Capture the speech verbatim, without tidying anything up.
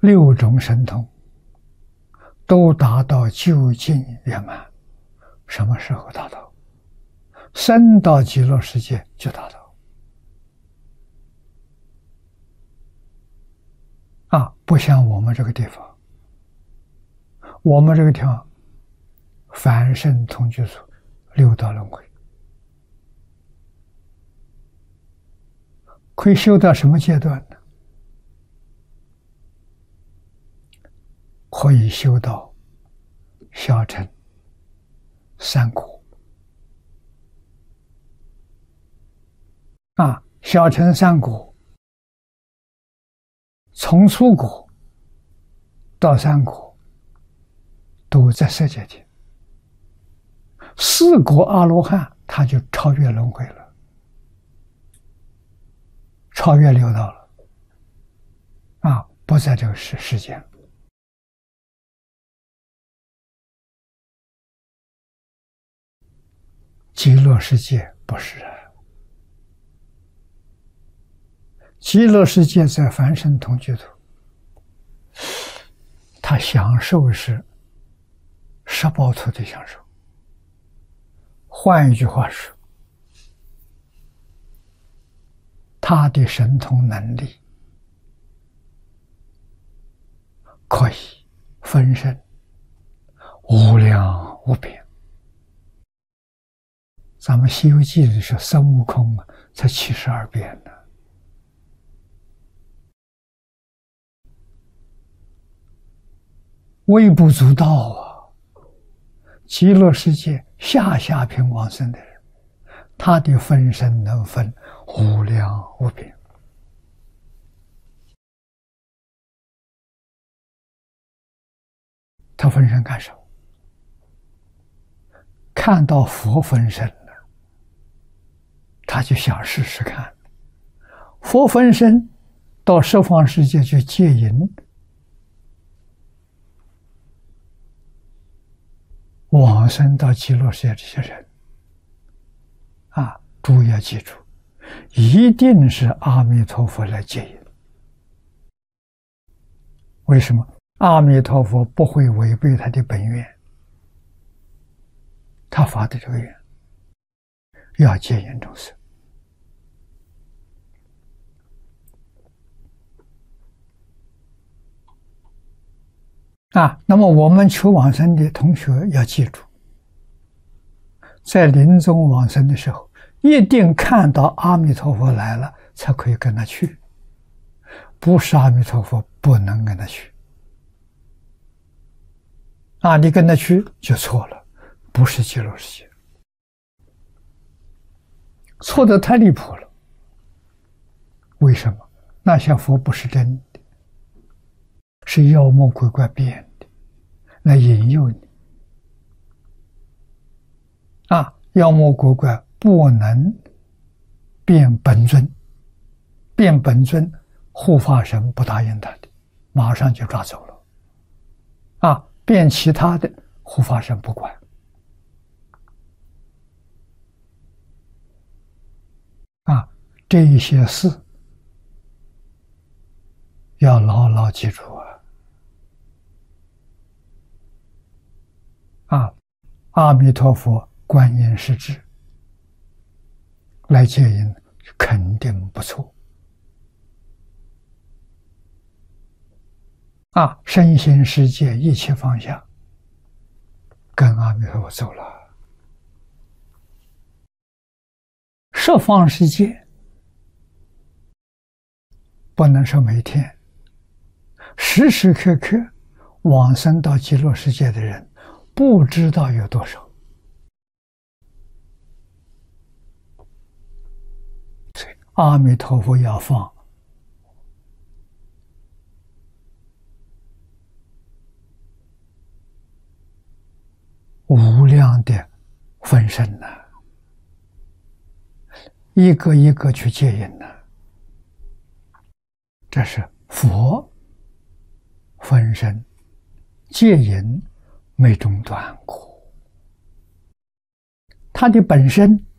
六种神通都达到究竟圆满。什么时候达到？升到极乐世界就达到。啊，不像我们这个地方，我们这个地方凡圣同居处六道轮回，可以修到什么阶段呢？可以修到小乘三果。啊，小乘三果，从初果到三果都在色界界，四果阿罗汉他就超越轮回了，超越六道了，啊，不在这个世世间。极乐世界不是啊，极乐世界在凡圣同居土，他享受是十报土的享受。换一句话说，他的神通能力可以分身无量无边。咱们《西游记》里说孙悟空啊，才七十二变呢。微不足道啊！极乐世界下下品往生的人，他的分身能分无量无边。他分身干什么？看到佛分身了，他就想试试看。佛分身到十方世界去接引往生到极乐世界这些人，啊，诸位要记住，一定是阿弥陀佛来接引。为什么？阿弥陀佛不会违背他的本愿，他发的这个愿要接引众生。啊，那么我们求往生的同学要记住，在临终往生的时候，一定看到阿弥陀佛来了，才可以跟他去。不是阿弥陀佛，不能跟他去。啊，你跟他去就错了，不是极乐世界，错得太离谱了。为什么？那些佛不是真的，是妖魔鬼怪变的，来引诱你。啊，妖魔鬼怪不能变本尊，变本尊，护法神不答应他的，马上就抓走了。啊，变其他的，护法神不管。啊，这一些事要牢牢记住啊！啊，阿弥陀佛、观音是智来接引，肯定不错。啊，身心世界一切放下，跟阿弥陀佛走了。十方世界不能说每天，时时刻刻往生到极乐世界的人不知道有多少。所以阿弥陀佛要放无量的分身呢、啊，一个一个去接引呢、啊。这是佛分身接引没中断过，他的本身